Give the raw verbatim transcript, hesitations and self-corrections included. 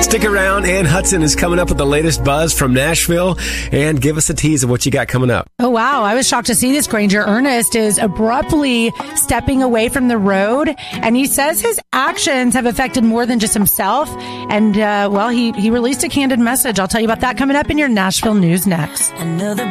Stick around. Ann Hudson is coming up with the latest buzz from Nashville. And give us a tease of what you got coming up. Oh, wow. I was shocked to see this. Granger Ernest is abruptly stepping away from the road. And he says his actions have affected more than just himself. And, uh, well, he, he released a candid message. I'll tell you about that coming up in your Nashville news next. Another